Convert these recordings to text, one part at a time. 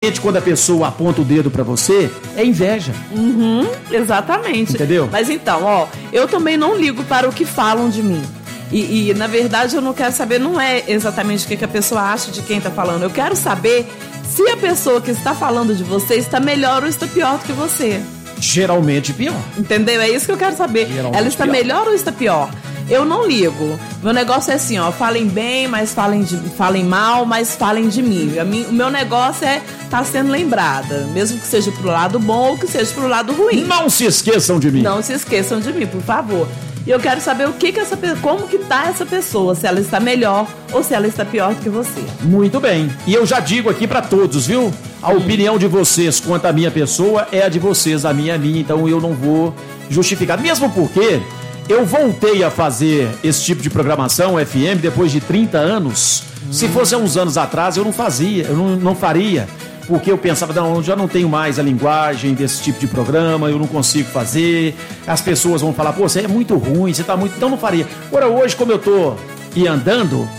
Geralmente, quando a pessoa aponta o dedo pra você, é inveja. Exatamente. Entendeu? Mas então, ó, eu também não ligo para o que falam de mim. E na verdade, eu não quero saber, não é exatamente o que a pessoa acha de quem tá falando. Eu quero saber se a pessoa que está falando de você está melhor ou está pior do que você. Geralmente pior. Entendeu? É isso que eu quero saber. Geralmente Ela está pior. melhor ou está pior? Eu não ligo. Meu negócio é assim, ó, falem bem, mas falem mal, mas falem de mim. O meu negócio é estar sendo lembrada, mesmo que seja pro lado bom ou que seja pro lado ruim. Não se esqueçam de mim. Não se esqueçam de mim, por favor. E eu quero saber como que tá essa pessoa, se ela está melhor ou se ela está pior do que você. Muito bem. E eu já digo aqui pra todos, viu? A opinião de vocês quanto à minha pessoa é a de vocês, a minha é a minha, então eu não vou justificar. Mesmo porque eu voltei a fazer esse tipo de programação FM depois de 30 anos. Se fosse há uns anos atrás, eu não fazia, eu não faria. Porque eu pensava, não, eu já não tenho mais a linguagem desse tipo de programa, eu não consigo fazer. As pessoas vão falar, pô, você é muito ruim, você tá muito... Então não faria. Agora hoje, como eu tô andando,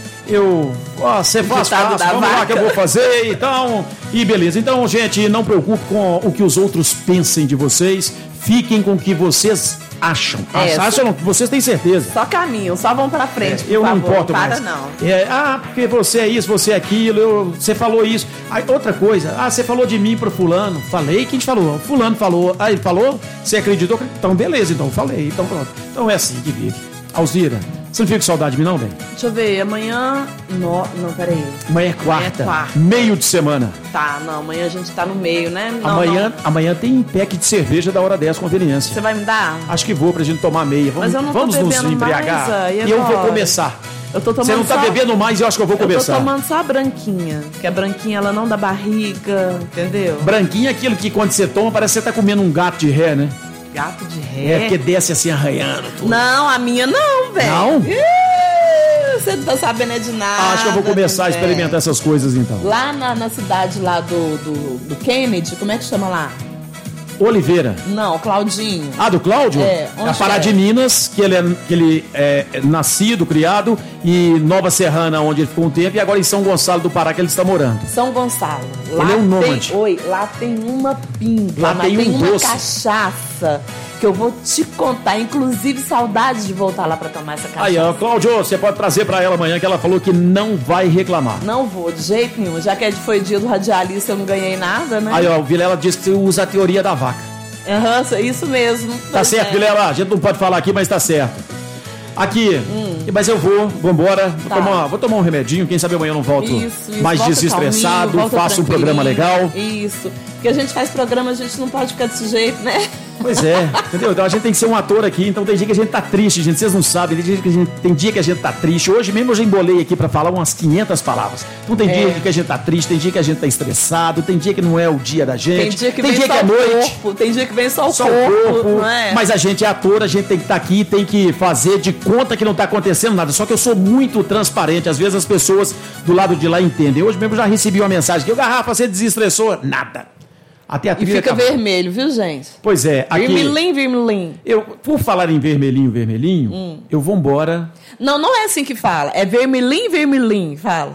você faz fácil, vamos lá que eu vou fazer, então... E beleza. Então, gente, não preocupe com o que os outros pensem de vocês. Fiquem com o que vocês acham. Acham, vocês têm certeza. Só caminham, só vão pra frente, por eu favor. não importo para mais. Não. Porque você é isso, você é aquilo, você falou isso. Aí, outra coisa, você falou de mim pro fulano. Falei, quem te falou? Fulano falou. Ele falou? Você acreditou? Então, beleza, então, falei. Então, pronto. Então é assim que vive. Alzira, você não fica com saudade de mim, não, bem? Deixa eu ver, amanhã... Não, peraí. Amanhã é quarta. Amanhã é quarta. Meio de semana. Tá, não, amanhã a gente tá no meio, né? Não, amanhã tem pack de cerveja da hora 10 conveniência. Você vai me dar? Acho que vou pra gente tomar meia. Mas eu não tô vamos nos bebendo embriagar. mais, E eu vou começar. Eu tô tomando Você não tá bebendo mais e eu acho que eu vou começar. Eu tô tomando só a branquinha. Que a branquinha, ela não dá barriga, entendeu? Branquinha é aquilo que quando você toma parece que você tá comendo um gato de ré, né? Gato de ré? Porque desce assim arranhando tudo. Não, a minha não, velho. Não? Você não tá sabendo de nada. Acho que eu vou começar a experimentar essas coisas então. Lá na cidade lá do Kennedy, como é que chama lá? Oliveira. Não, Claudinho. Do Cláudio? Onde a Pará de Minas, que ele é nascido, criado, e Nova Serrana, onde ele ficou um tempo, e agora em São Gonçalo do Pará, que ele está morando. São Gonçalo. Lá ele é um nômade. Lá tem uma pinga, lá tem uma doce. Cachaça que eu vou te contar. Inclusive, saudades de voltar lá pra tomar essa cachaça. Aí, Cláudio, você pode trazer pra ela amanhã, que ela falou que não vai reclamar. Não vou, de jeito nenhum. Já que foi dia do radialista, eu não ganhei nada, né? Aí, o Vilela disse que você usa a teoria da vaca. Isso mesmo. Tá certo, Vilela, a gente não pode falar aqui, mas tá certo. Aqui, mas eu vou embora, vou tomar um remedinho, quem sabe amanhã eu não volto mais volta desestressado, calminho, faço um programa legal. Isso, porque a gente faz programa, a gente não pode ficar desse jeito, né? Pois é, entendeu? Então a gente tem que ser um ator aqui, então tem dia que a gente tá triste, gente, vocês não sabem, tem dia que a gente tá triste. Hoje mesmo eu já embolei aqui pra falar umas 500 palavras. Então tem dia que a gente tá triste, tem dia que a gente tá estressado, tem dia que não é o dia da gente, tem dia que é noite. Tem dia que vem só o corpo, não é? Mas a gente é ator, a gente tem que estar aqui, tem que fazer de conta que não tá acontecendo nada. Só que eu sou muito transparente, às vezes as pessoas do lado de lá entendem. Hoje mesmo eu já recebi uma mensagem que o Garrafa, você desestressou? Nada. Até a trilha fica vermelho, viu, gente? Pois é. Aqui, vermelhinho. Por falar em vermelhinho, eu vou embora. Não é assim que fala. É vermelhinho, fala.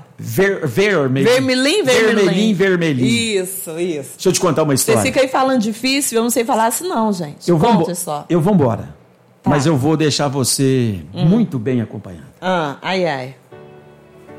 Vermelhinho. Isso. Deixa eu te contar uma história. Você fica aí falando difícil, eu não sei falar assim não, gente. Eu vou embora. Tá. Mas eu vou deixar você muito bem acompanhado. Ai.